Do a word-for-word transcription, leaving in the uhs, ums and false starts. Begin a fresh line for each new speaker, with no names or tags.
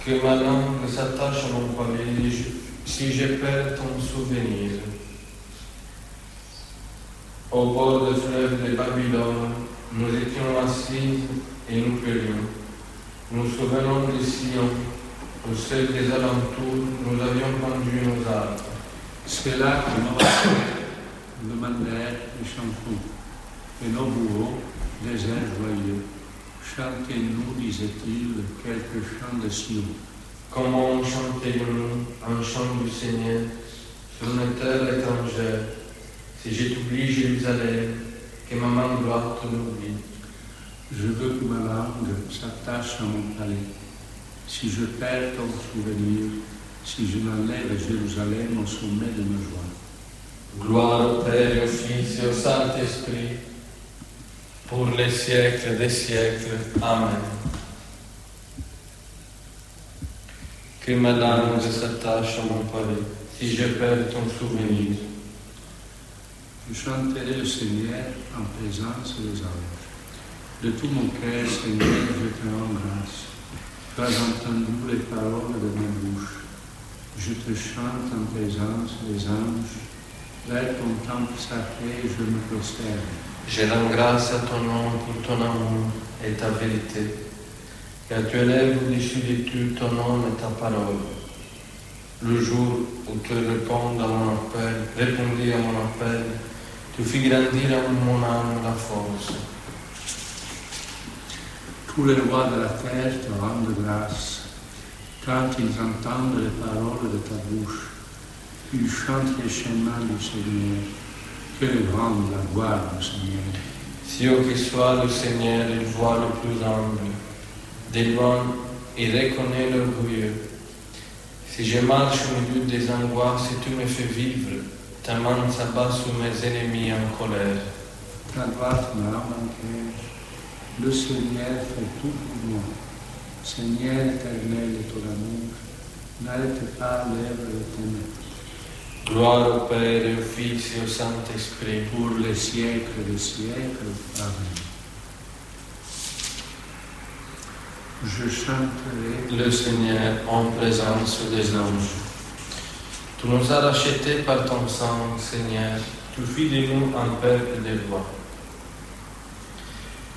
Que ma langue s'attache à mon palais si je perds ton souvenir. Au bord du fleuve de Babylone, nous étions assis et nous pleurions. Nous souvenons de Sion, au seuil des alentours, nous avions pendu nos arbres.
C'est là que nos ancêtres demandèrent des chansons, et nos bourreaux des airs joyeux. Chantez-nous, disait-il, quelques chants de Sion.
Comment chanterions-nous un chant du Seigneur sur une terre étrangère, si je t'oublie Jérusalem, que ma main droite l'oublie?
Je veux que ma langue s'attache à mon palais. Si je perds ton souvenir, si je m'enlève à Jérusalem au sommet de ma joie.
Gloire au Père et au Fils et au Saint-Esprit, pour les siècles des siècles. Amen. Que ma langue s'attache à mon palais, si je perds ton souvenir.
Je chanterai le Seigneur en présence des anges. De tout mon cœur, Seigneur, je te rends grâce. Tu as entendu les paroles de ma bouche. Je te chante en présence des anges. Vers ton temple sacré, je me prosterne.
Je rends grâce à ton nom pour ton amour et ta vérité. Car tu élèves au-dessus de tout ton nom et ta parole. Le jour où tu réponds à mon appel, répondis à mon appel, tu fis grandir à mon âme la force.
Tous les rois de la terre te rendent grâce, quand ils entendent les paroles de ta bouche. Ils chantent les chemins du Seigneur. Quelle grande la gloire du Seigneur.
Si haut que soit le Seigneur, il voit le plus humble. De loin, il reconnaît l'orgueilleux. Si je marche au milieu des angoisses, tu me fais vivre. Ta main s'abat sur mes ennemis en colère.
Ta droite m'a manqué. Le Seigneur fait tout pour moi. Seigneur éternel de ton amour, n'arrête pas l'œuvre de tes mains.
Gloire au Père et au Fils et au Saint-Esprit.
Pour les siècles des siècles. Amen. Je chanterai
le Seigneur en présence des anges. Tu nous as rachetés par ton sang, Seigneur. Tu fis de nous un peuple de loi.